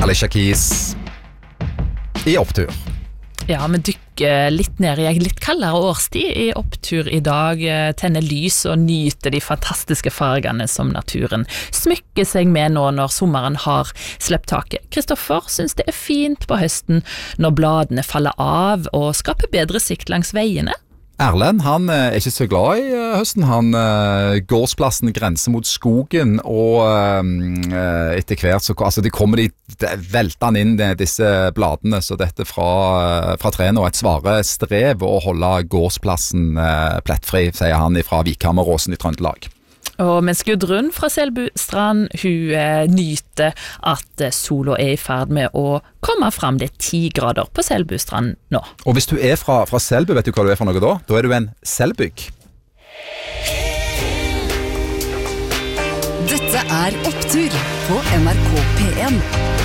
Alicia Keys i opptur. Ja, vi dykker litt ned i en litt kaldere årstid i opptur i dag, tenner lys og nyter de fantastiske fargene som naturen smykker seg med nå når sommeren har slept taket. Kristoffer synes det fint på høsten når bladene faller av og skaper bedre sikt langs veiene. Erlend, han ikke så glad i høsten. Gårdsplassen grenser mot skogen, og etter hvert så de kommer veltende inn disse bladene, så dette fra trærne og et svare strev å holde gårdsplassen plettfri, sier han fra Vikhammeråsen i Trøndelag. Og mens Gudrun fra Selbustrand, hun nyter at sola i ferd med å komme fram. Det 10 grader på Selbustrand nå. Og hvis du fra Selbu, vet du hva du for noe da? Da du en selbygg. Dette Opptur på NRK P1.